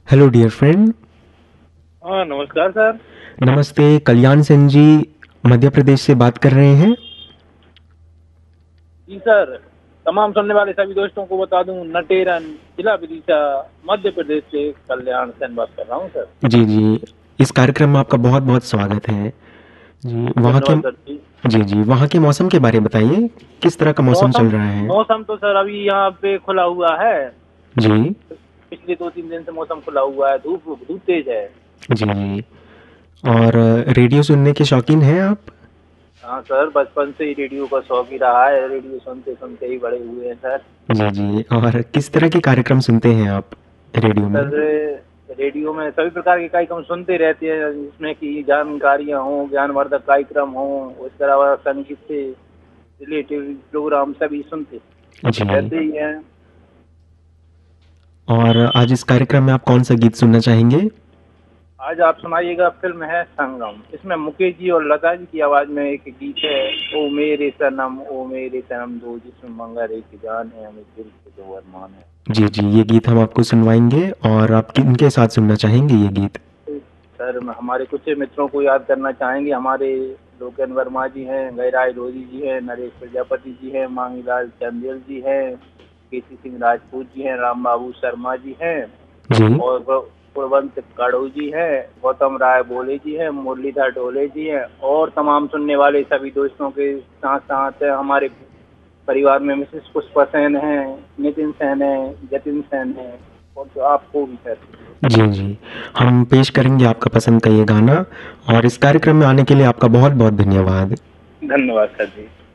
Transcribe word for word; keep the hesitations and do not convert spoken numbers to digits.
Hello dear friend. हाँ, नमस्कार sir. नमस्ते, कल्याण सेन जी मध्य प्रदेश से बात कर रहे हैं। जी सर, तमाम सुनने वाले सभी दोस्तों को बता दूं, नटेरन, जिला विदिशा, मध्य प्रदेश से कल्याण सेन बात कर रहा हूँ सर। जी जी, इस कार्यक्रम में आपका बहुत बहुत स्वागत है। जी, वहाँ के धन्यवाद सर जी। जी जी, वहाँ के मौसम के बारे में बताइए, किस तरह का मौसम चल मौसम रहा है? मौसम तो सर अभी यहाँ पे खुला हुआ है। जी पिछले दो तीन दिन से मौसम खुला हुआ है, धूप धूप तेज है। जी जी। और अ, रेडियो सुनने के शौकीन हैं आप? हाँ सर, बचपन से ही रेडियो का शौक ही रहा है, रेडियो सुनते सुनते ही बड़े हुए हैं सर। जी जी। और किस तरह के कार्यक्रम सुनते हैं आप रेडियो में? सर, रेडियो में सभी प्रकार के कार्यक्रम सुनते रहते हैं, जिसमें कि जानकारियाँ हों, ज्ञानवर्धक कार्यक्रम हों, उसके अलावा संगीत से रिलेटेड प्रोग्राम सभी सुनते जी। रहते ही हैं। और आज इस कार्यक्रम में आप कौन सा गीत सुनना चाहेंगे? आज आप सुनाइएगा, फिल्म है संगम। इसमें मुकेश जी और लता जी की आवाज में एक गीत है, ओ मेरे सनम ओ मेरे सनम दो जिस्म मगर एक जान है, हमें दिल से दो अरमान है। जी जी, ये गीत हम आपको सुनवाएंगे। और आप किनके साथ सुनना चाहेंगे ये गीत? सर, हम हमारे कुछ मित्रों को याद करना चाहेंगे। हमारे लोकेन वर्मा जी हैं, गैराज रोजी जी हैं, नरेश प्रजापति जी हैं, मांगीलाल चंदेल जी हैं, केसी सिंह राजपूत जी हैं, राम बाबू शर्मा जी हैं, जी और कुलवंत काड़ू जी हैं, गौतम राय बोले जी हैं, मुरलीधर ढोले जी हैं, और तमाम सुनने वाले सभी दोस्तों के साथ साथ हमारे परिवार में मिसेस पुष्पा सेन है, नितिन सेन है, जतिन सेन है, और तो आपको भी सर। जी जी, हम पेश करेंगे आपका पसंद का ये गाना। और इस कार्यक्रम में आने के लिए आपका बहुत बहुत धन्यवाद। धन्यवाद सर जी।